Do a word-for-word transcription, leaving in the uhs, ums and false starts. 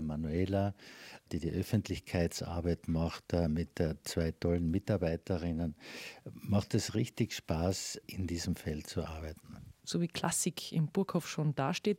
Manuela, die die Öffentlichkeitsarbeit macht, mit zwei tollen Mitarbeiterinnen. Macht es richtig Spaß, in diesem Feld zu arbeiten. So wie Klassik im Burghof schon dasteht,